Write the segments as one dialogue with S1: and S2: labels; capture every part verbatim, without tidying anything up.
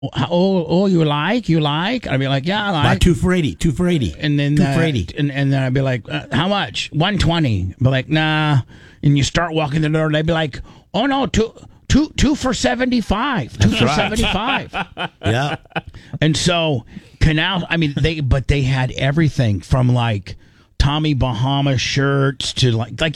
S1: Oh, oh, you like? You like? I'd be like, yeah, I like.
S2: Buy two for eighty. Two for eighty.
S1: And then
S2: two
S1: uh,
S2: for eighty.
S1: And, and then I'd be like, uh, how much? one twenty. Be like, nah. And you start walking the door, and they'd be like, oh no, two, two, two for seventy-five. Two
S2: That's
S1: for
S2: right.
S1: seventy-five.
S2: Yeah.
S1: And so Canal, I mean, they, but they had everything from like Tommy Bahama shirts to like, like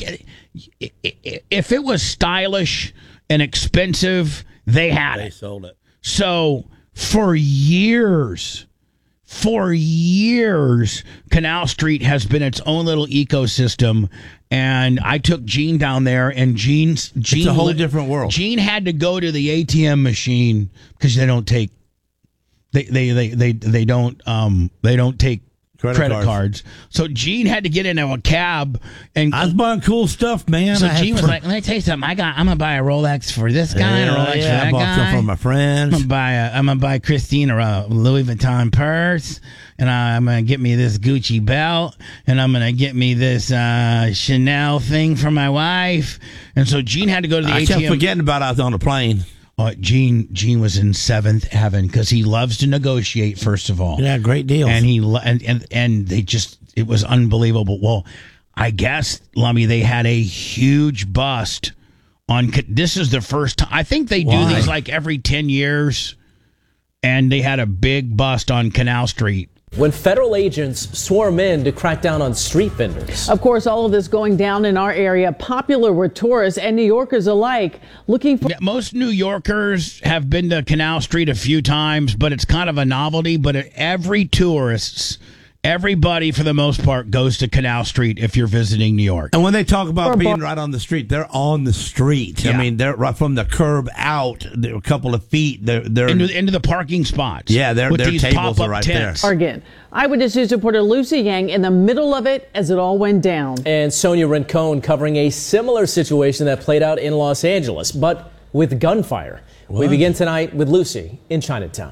S1: if it was stylish and expensive, they had
S2: They
S1: it.
S2: sold it.
S1: So for years, for years, Canal Street has been its own little ecosystem. And I took Gene down there, and Gene's Gene,
S2: It's a whole different world.
S1: Gene had to go to the A T M machine because they don't take they they they they, they don't um they don't take
S2: Credit
S1: credit,
S2: cards.
S1: cards. So Gene had to get into a cab, and
S2: I was buying cool stuff, man.
S1: so
S2: I had
S1: Gene was
S2: fr-
S1: like, "Let me tell you something. I got. I'm gonna buy a Rolex for this guy, and a
S2: Yeah,
S1: Rolex
S2: yeah,
S1: for that
S2: I bought
S1: guy.
S2: stuff from my
S1: I'm
S2: friends.
S1: gonna buy a. I'm gonna buy Christine a Louis Vuitton purse, and I'm gonna get me this Gucci belt, and I'm gonna get me this uh, Chanel thing for my wife." And so Gene had to go to the
S2: I
S1: A T
S2: kept
S1: M.
S2: forgetting about it. I was on the plane.
S1: Uh, Gene Gene was in seventh heaven because he loves to negotiate. First of all,
S2: Yeah, great deals.
S1: and he lo- and and and they just it was unbelievable. Well, I guess Lummy, they had a huge bust on. This is the first time. I think they do
S2: Why?
S1: these like every ten years, and they had a big bust on Canal Street.
S3: When federal agents swarm in to crack down on street vendors.
S4: Of course, all of this going down in our area, popular with tourists and New Yorkers alike, looking for.
S1: Yeah, most New Yorkers have been to Canal Street a few times, but it's kind of a novelty. But every tourists, everybody for the most part goes to Canal Street if you're visiting New York.
S2: And when they talk about
S4: Or
S2: being
S4: bar-
S2: right on the street, they're on the street.
S1: Yeah.
S2: I mean, they're right from the curb out. They're a couple of feet. They're they're
S1: Into, into the parking spots.
S2: Yeah, their-
S1: with
S2: their
S1: these
S2: tables
S1: pop-up
S2: are right
S1: tents.
S4: Oregon. Eyewitness News reporter Lucy Yang in the middle of it as it all went down.
S3: And Sonia Rincon covering a similar situation that played out in Los Angeles, but with gunfire. We begin tonight with Lucy in Chinatown.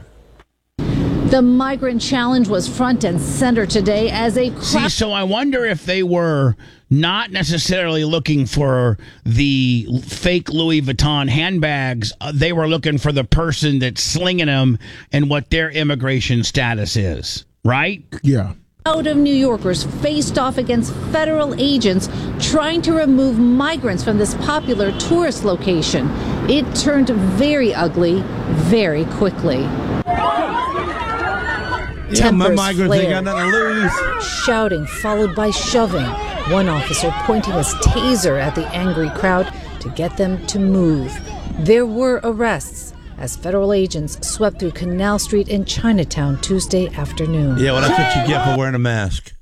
S5: The migrant challenge was front and center today as a
S1: See,
S5: crowd.
S1: so I wonder if they were not necessarily looking for the fake Louis Vuitton handbags. Uh, they were looking for the person that's slinging them and what their immigration status is, right?
S6: Yeah.
S5: Crowd of New Yorkers faced off against federal agents trying to remove migrants from this popular tourist location. It turned very ugly very quickly.
S2: yeah, my
S5: Tempers
S2: migrants ain't got
S5: flared.
S2: nothing to lose.
S5: Shouting followed by shoving. One officer pointing his taser at the angry crowd to get them to move. There were arrests as federal agents swept through Canal Street in Chinatown Tuesday afternoon.
S2: Yeah, well, that's what you get for wearing a mask.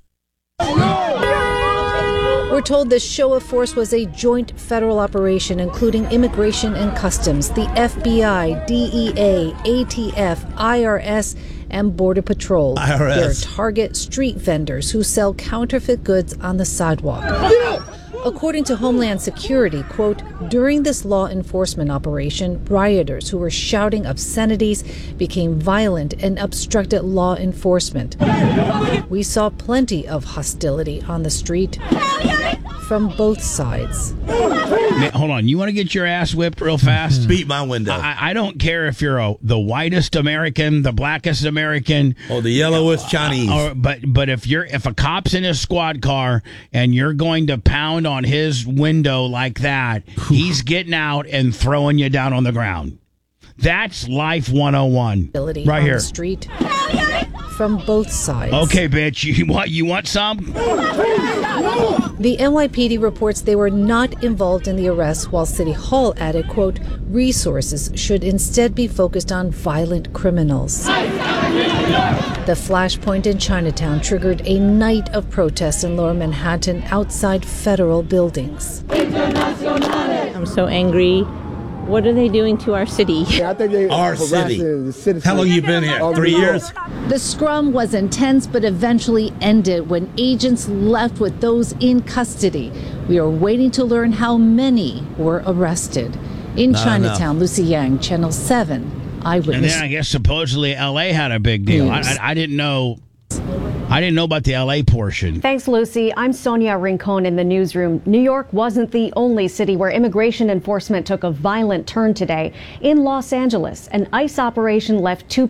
S5: We're told this show of force was a joint federal operation including immigration and customs, the F B I, D E A, A T F, I R S, and Border Patrol.
S2: I R S.
S5: They're target street vendors who sell counterfeit goods on the sidewalk. According to Homeland Security, quote, during this law enforcement operation, rioters who were shouting obscenities became violent and obstructed law enforcement. We saw plenty of hostility on the street from both sides.
S1: Man, hold on. You want to get your ass whipped real fast?
S2: Beat my window.
S1: I, I don't care if you're a, the whitest American, the blackest American,
S2: oh, the yellowest Chinese.
S1: or, but but if you're if a cop's in his squad car and you're going to pound on his window like that, he's getting out and throwing you down on the ground. That's life one oh one
S5: Ability
S1: right
S5: on
S1: here.
S5: the street from both sides.
S1: Okay, bitch, you want you want some?
S5: The N Y P D reports they were not involved in the arrest, while City Hall added, quote, resources should instead be focused on violent criminals. The flashpoint in Chinatown triggered a night of protests in Lower Manhattan outside federal buildings.
S7: I'm so angry. What are they doing to our city?
S6: Yeah, I think they
S2: Our
S6: harassing
S2: city.
S6: the citizens.
S2: How long you been here?
S6: of
S2: Three
S6: New York.
S2: years?
S5: The scrum was intense but eventually ended when agents left with those in custody. We are waiting to learn how many were arrested. In
S2: Not
S5: Chinatown,
S2: enough.
S5: Lucy Yang, Channel seven,
S1: And
S5: Eyewitness.
S1: then I guess supposedly L A had a big deal. I, I, I didn't know. I didn't know about the L A portion.
S6: Thanks, Lucy. I'm Sonia Rincon in the newsroom. New York wasn't the only city where immigration enforcement took a violent turn today. In Los Angeles, an ICE operation left two